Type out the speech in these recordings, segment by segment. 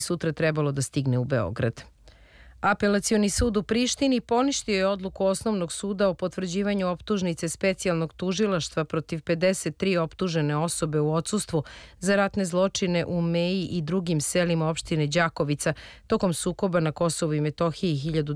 sutra trebalo da stigne u Beograd. Apelacioni sud u Prištini poništio je odluku Osnovnog suda o potvrđivanju optužnice specijalnog tužilaštva protiv 53 optužene osobe u odsustvu za ratne zločine u Meji i drugim selima opštine Đakovica tokom sukoba na Kosovu i Metohiji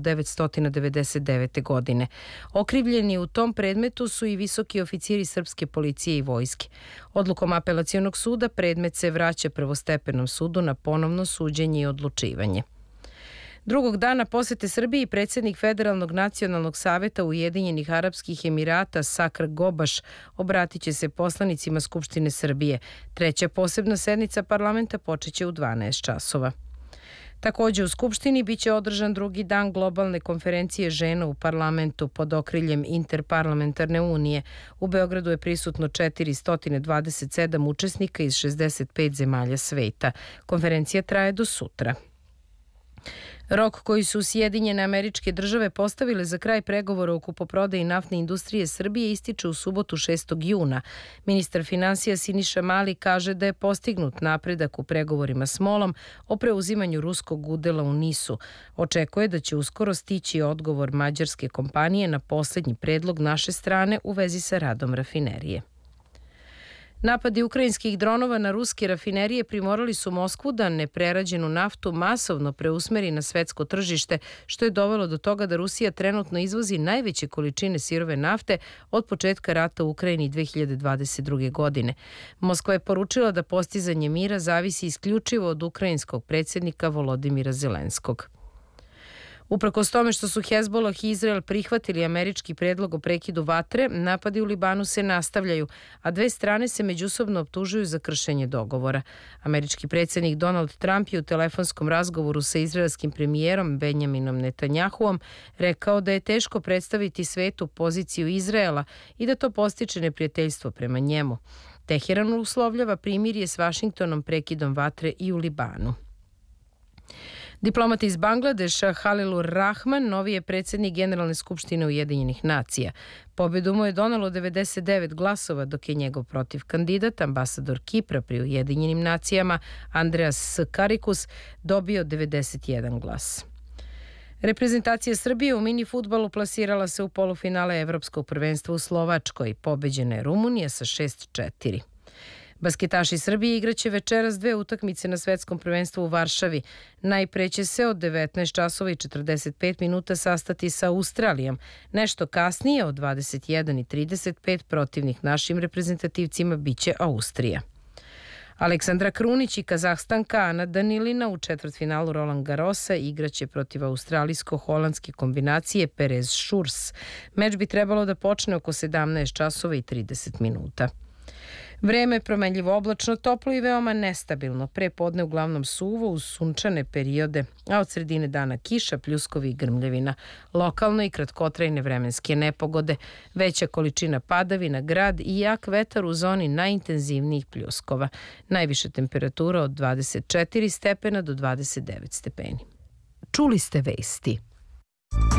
1999. godine. Okrivljeni u tom predmetu su i visoki oficiri srpske policije i vojske. Odlukom apelacionog suda predmet se vraća prvostepenom sudu na ponovno suđenje i odlučivanje. Drugog dana posete Srbiji predsjednik Federalnog nacionalnog saveta Ujedinjenih Arapskih Emirata Sakr Gobaš obratit će se poslanicima Skupštine Srbije. Treća posebna sednica parlamenta počeće u 12 časova. Također u Skupštini biće održan drugi dan globalne konferencije žena u parlamentu pod okriljem Interparlamentarne unije. U Beogradu je prisutno 427 učesnika iz 65 zemalja sveta. Konferencija traje do sutra. Rok koji su Sjedinjene Američke Države postavile za kraj pregovora o kupoprodaji naftne industrije Srbije ističe u subotu 6. juna. Ministar finansija Siniša Mali kaže da je postignut napredak u pregovorima s MOL-om o preuzimanju ruskog udela u NIS-u. Očekuje da će uskoro stići odgovor mađarske kompanije na posljednji predlog naše strane u vezi sa radom rafinerije. Napadi ukrajinskih dronova na ruske rafinerije primorali su Moskvu da neprerađenu naftu masovno preusmeri na svetsko tržište, što je dovelo do toga da Rusija trenutno izvozi najveće količine sirove nafte od početka rata u Ukrajini 2022. godine. Moskva je poručila da postizanje mira zavisi isključivo od ukrajinskog predsjednika Volodimira Zelenskog. Uprkos tome što su Hezbollah i Izrael prihvatili američki predlog o prekidu vatre, napadi u Libanu se nastavljaju, a dve strane se međusobno optužuju za kršenje dogovora. Američki predsjednik Donald Trump je u telefonskom razgovoru sa izraelskim premijerom Benjaminom Netanjahuom rekao da je teško predstaviti svetu poziciju Izraela i da to postiče neprijateljstvo prema njemu. Teheran uslovljava primirje s Vašingtonom prekidom vatre i u Libanu. Diplomat iz Bangladeša Halilur Rahman novi je predsjednik Generalne skupštine Ujedinjenih nacija. Pobjedu mu je donelo 99 glasova, dok je njegov protiv kandidat, ambasador Kipra pri Ujedinjenim nacijama Andreas Karikus, dobio 91 glas. Reprezentacija Srbije u mini fudbalu plasirala se u polufinale Evropskog prvenstva u Slovačkoj. Pobeđena je Rumunija sa 6-4. Basketaši Srbije igraće večeras dve utakmice na svetskom prvenstvu u Varšavi. Najpre će se od 19 časova i 45 minuta sastati sa Australijom. Nešto kasnije od 21:35 protivnik našim reprezentativcima biće Austrija. Aleksandra Krunić i Kazahstanka Ana Danilina u četvrtfinalu Roland Garrosa igraće protiv australijsko-holandske kombinacije Perez Šurs. Meč bi trebalo da počne oko 17 časova i 30 minuta. Vreme je promenljivo oblačno, toplo i veoma nestabilno. Pre podne uglavnom suvo uz sunčane periode, a od sredine dana kiša, pljuskovi i grmljavina. Lokalno i kratkotrajne vremenske nepogode, veća količina padavina, grad i jak vetar u zoni najintenzivnijih pljuskova. Najviša temperatura od 24 stepena do 29 stepeni. Čuli ste vesti.